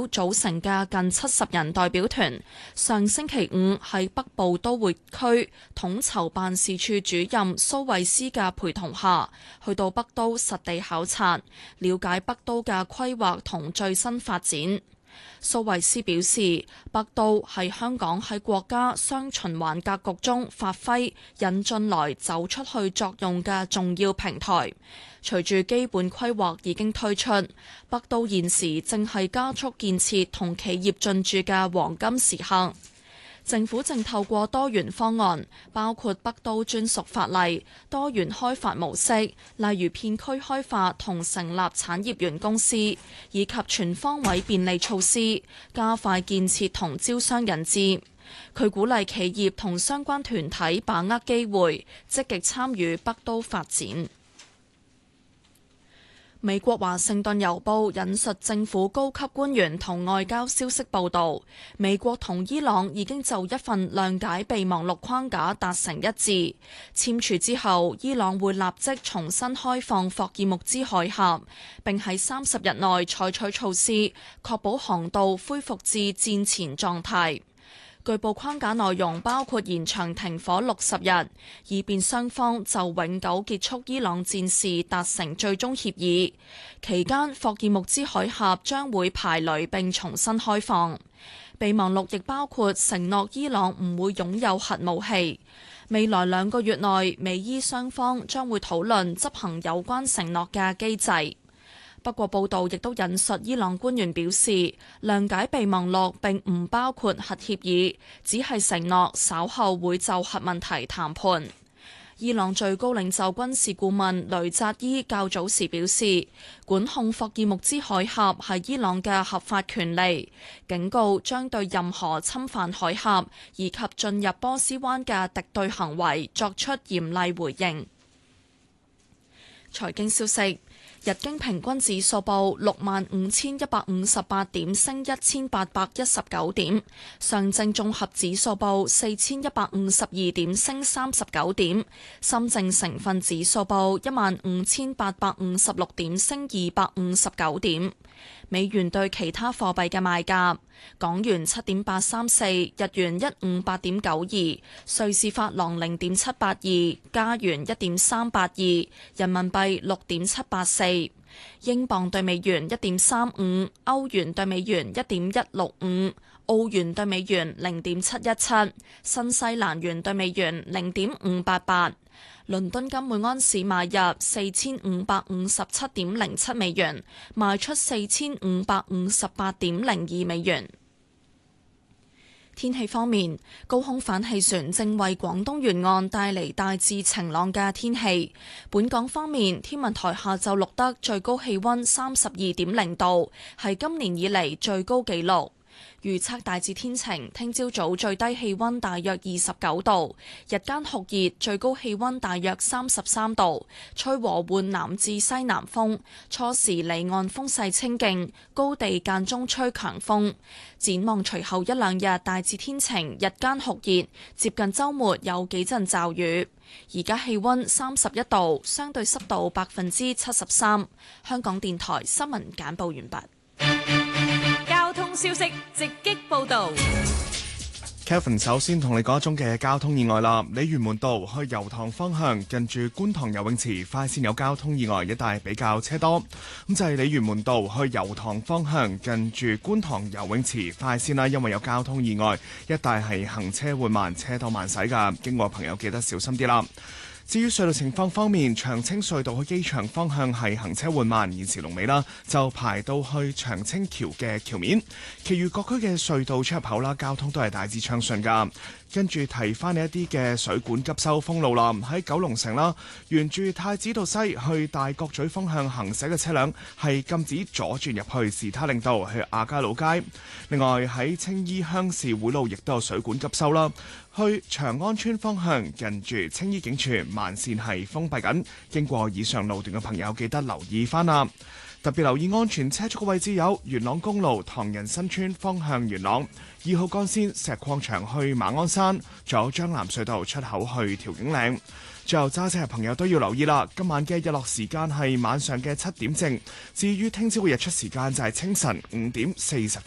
組成嘅近70人代表團，上星期五喺北部都會區統籌辦事處主任蘇慧斯嘅陪同下，去到北都實地考察，了解北都嘅規劃同最新發展。蘇慧斯表示，北都係香港喺國家雙循環格局中發揮引進來走出去作用嘅重要平台。隨住基本規劃已經推出，北都現時正係加速建設同企業進駐嘅黃金時刻。政府正透過多元方案，包括北都專屬法例、多元開發模式，例如片區開發同成立產業園公司，以及全方位便利措施，加快建設同招商引資。佢鼓勵企業同相關團體把握機會，積極參與北都發展。美國華盛頓郵報引述政府高級官員同外交消息報導，美國同伊朗已經就一份諒解備忘錄框架達成一致。簽署之後，伊朗會立即重新開放霍爾木茲海峽，並喺30日內採取措施，確保航道恢復至戰前狀態。據報框架內容包括延長停火60日，以便雙方就永久結束伊朗戰事達成最終協議。期間，霍爾木茲海峽將會排雷並重新開放。備忘錄亦包括承諾伊朗唔會擁有核武器。未來2個月內，美伊雙方將會討論執行有關承諾嘅機制。不過報道亦都引述伊朗官員表示，諒解備忘錄並唔包括核協議，只係承諾稍後會就核問題談判。伊朗最高領袖軍事顧問雷扎伊較早時表示，管控霍爾木茲海峽係伊朗嘅合法權利，警告將對任何侵犯海峽以及進入波斯灣嘅敵對行為作出嚴厲回應。財經消息。日經平均指數報65,158點，升1819點；上證綜合指數報4152點，升39點；深證成分指數報15,856點，升259點。美元對其他貨幣嘅賣價：港元7.834，日元158.92，瑞士法郎0.782，加元1.382，人民幣6.784，英鎊對美元1.35，歐元對美元1.165，澳元對美元0.717，新西蘭元對美元0.588。倫敦金每安士買入4557.07美元，賣出4558.02美元。天氣方面，高空反氣旋正為廣東沿岸帶嚟大致晴朗嘅天氣。本港方面，天文台下晝錄得最高氣溫32.0度，係今年以嚟最高紀錄。預測大致天晴，聽朝早最低氣溫大約29度，日間酷熱，最高氣溫大約33度，吹和緩南至西南風，初時離岸風勢清勁，高地間中吹強風。展望隨後1-2日大致天晴，日間酷熱，接近週末有幾陣驟雨。而家氣溫31度，相對濕度73%。香港電台新聞簡報完畢。 交通消息直擊報道。 Kevin 首先同你講一宗嘅交通意外啦，鯉魚門道去油塘方向近住觀塘游泳池快線有交通意外，一帶比較車多。咁就係鯉魚門道去油塘方向近住觀塘游泳池快線啦，因為有交通意外，一帶係行車緩慢，車多慢駛㗎，經過朋友記得小心啲啦。至於隧道情況方面，長青隧道去機場方向係行車緩慢，現時龍尾啦就排到去長青橋嘅橋面。其餘各區嘅隧道出入口啦，交通都係大致暢順㗎。跟住提翻你一啲嘅水管急修封路啦，喺九龍城啦，沿住太子道西去大角咀方向行駛嘅車輛係禁止左轉入去士他令道去亞皆老街。另外喺青衣鄉事會路亦都有水管急修啦，去長安村方向近住青衣警署慢線係封閉緊，經過以上路段嘅朋友記得留意翻啦。特別留意安全車速嘅位置有元朗公路唐人新村方向元朗，2號幹線石礦場去馬鞍山，仲有將藍隧道出口去調景嶺。最後揸車嘅朋友都要留意啦，今晚嘅日落時間係晚上嘅7點正，至於聽朝嘅日出時間就係清晨5點40分。